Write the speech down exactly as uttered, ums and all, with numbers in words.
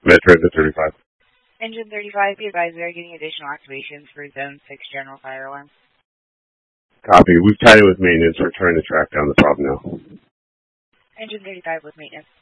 Metro to thirty-five. Engine thirty-five, be advised we are getting additional activations for Zone six General Fire Alarm. Copy. We've tied it with maintenance. We're trying to track down the problem now. Engine thirty-five with maintenance.